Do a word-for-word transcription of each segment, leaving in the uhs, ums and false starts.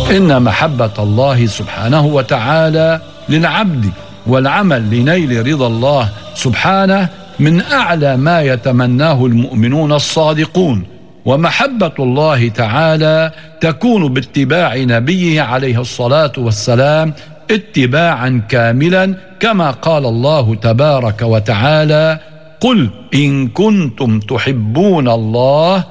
إن محبة الله سبحانه وتعالى للعبد والعمل لنيل رضا الله سبحانه من أعلى ما يتمناه المؤمنون الصادقون، ومحبة الله تعالى تكون باتباع نبيه عليه الصلاة والسلام اتباعا كاملا، كما قال الله تبارك وتعالى: قل إن كنتم تحبون الله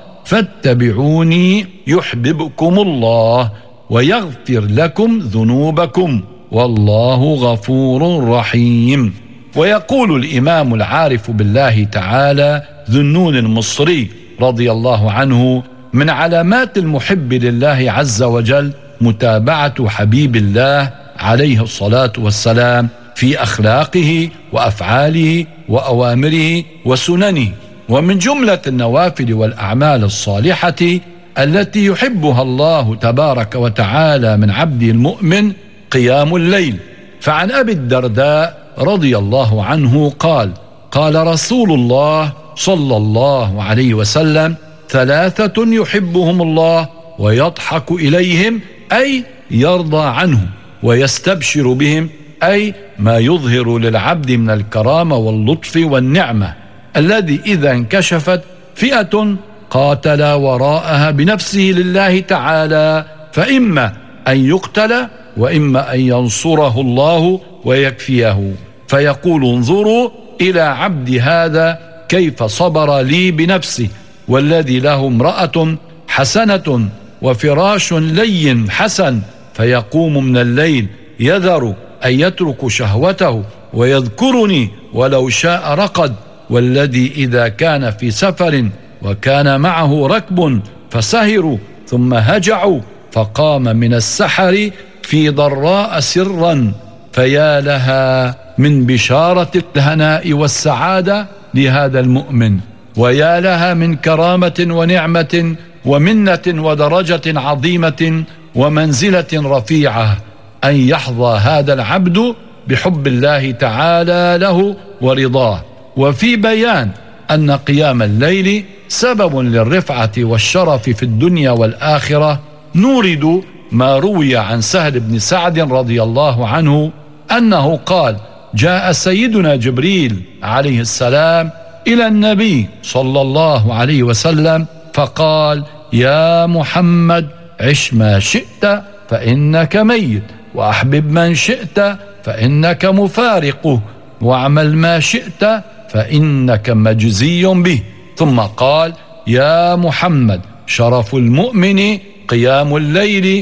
فاتبعوني يحببكم الله ويغفر لكم ذنوبكم والله غفور رحيم. ويقول الإمام العارف بالله تعالى ذو النون المصري رضي الله عنه: من علامات المحب لله عز وجل متابعة حبيب الله عليه الصلاة والسلام في أخلاقه وأفعاله وأوامره وسننه. ومن جملة النوافل والأعمال الصالحة التي يحبها الله تبارك وتعالى من عبده المؤمن قيام الليل. فعن أبي الدرداء رضي الله عنه قال: قال رسول الله صلى الله عليه وسلم: ثلاثة يحبهم الله ويضحك إليهم، أي يرضى عنهم، ويستبشر بهم، أي ما يظهر للعبد من الكرامة واللطف والنعمة، الذي إذا انكشفت فئة قاتل وراءها بنفسه لله تعالى، فإما أن يقتل وإما أن ينصره الله ويكفيه، فيقول: انظروا إلى عبد هذا كيف صبر لي بنفسه، والذي له امرأة حسنة وفراش لين حسن، فيقوم من الليل يذر أن يترك شهوته ويذكرني ولو شاء رقد، والذي إذا كان في سفر وكان معه ركب فسهروا ثم هجعوا فقام من السحر في ضراء سرا، فيا لها من بشارة الهناء والسعادة لهذا المؤمن، ويا لها من كرامة ونعمة ومنة ودرجة عظيمة ومنزلة رفيعة أن يحظى هذا العبد بحب الله تعالى له ورضاه. وفي بيان أن قيام الليل سبب للرفعة والشرف في الدنيا والآخرة، نورد ما روي عن سهل بن سعد رضي الله عنه أنه قال: جاء سيدنا جبريل عليه السلام إلى النبي صلى الله عليه وسلم فقال: يا محمد، عش ما شئت فإنك ميت، وأحبب من شئت فإنك مفارقه، واعمل ما شئت فإنك مجزي به. ثم قال: يا محمد، شرف المؤمن قيام الليل،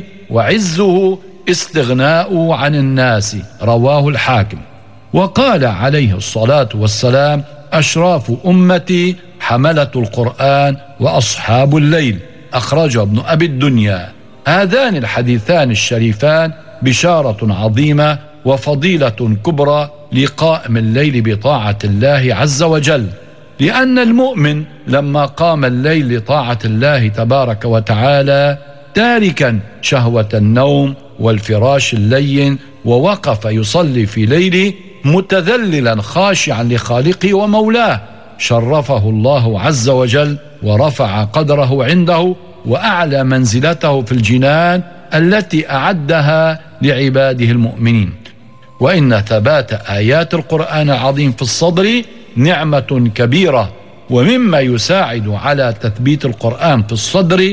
وعزه استغناء عن الناس، رواه الحاكم. وقال عليه الصلاة والسلام: أشراف أمتي حملة القرآن وأصحاب الليل، أخرجه ابن أبي الدنيا. هذان الحديثان الشريفان بشارة عظيمة وفضيلة كبرى لقائم الليل بطاعة الله عز وجل، لأن المؤمن لما قام الليل لطاعة الله تبارك وتعالى تاركا شهوة النوم والفراش اللين، ووقف يصلي في ليله متذللا خاشعا لخالقه ومولاه، شرفه الله عز وجل ورفع قدره عنده وأعلى منزلته في الجنان التي أعدها لعباده المؤمنين. وإن ثبات آيات القرآن العظيم في الصدر نعمة كبيرة، ومما يساعد على تثبيت القرآن في الصدر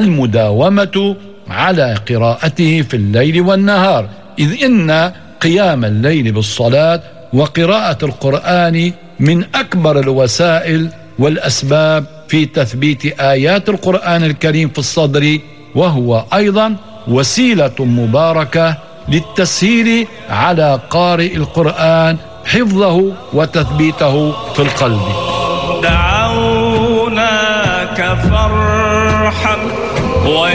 المداومة على قراءته في الليل والنهار، إذ إن قيام الليل بالصلاة وقراءة القرآن من أكبر الوسائل والأسباب في تثبيت آيات القرآن الكريم في الصدر، وهو أيضا وسيلة مباركة للتسهيل على قارئ القرآن حفظه وتثبيته في القلب. دعوناك فرحا